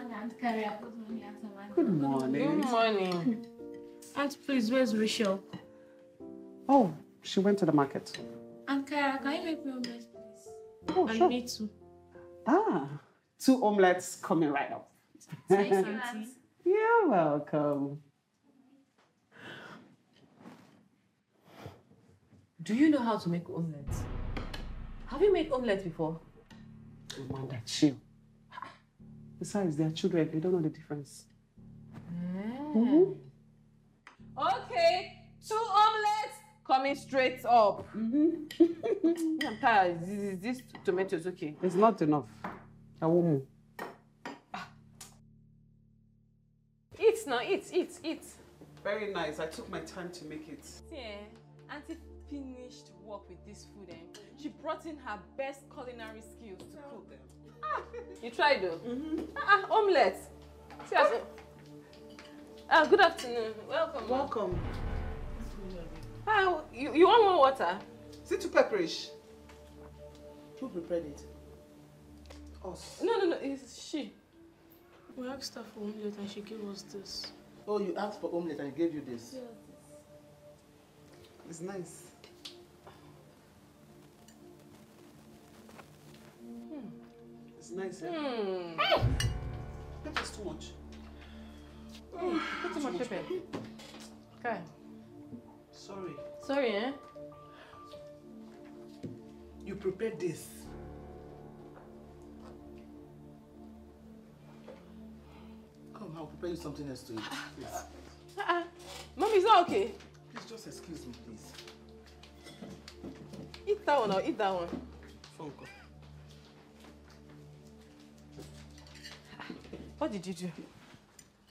Good morning. Good morning. Aunt, please, where's Rachel? Oh, she went to the market. Aunt Kara, can you make me omelette, please? Oh, and sure. me too. 2 omelets coming right up. Thank you, Auntie. You're welcome. Do you know how to make omelette? Have you made omelette before? Amanda, chill. Besides, they're children. They don't know the difference. Okay, 2 omelets coming straight up. I'm tired. Is this tomatoes okay? It's not enough. I won't move. Eat now, eat. Very nice. I took my time to make it. Yeah, Auntie finished work with this food and she brought in her best culinary skills to cook them. You tried though? Omelette. See, good afternoon. Welcome. Welcome. You want more water? Is it too pepperish? Who prepared it? Us. No, it's she. We asked her for omelette and she gave us this. Oh, you asked for omelette and I gave you this. Yes. It's nice. It's nice, eh? Pepper's too much. Put too much pepper. Okay. Sorry, eh? you prepared this. Come, I'll prepare you something else to eat. Please. Mommy, is that okay? Please just excuse me, please. Eat that one or eat that one. Funko. What did you do?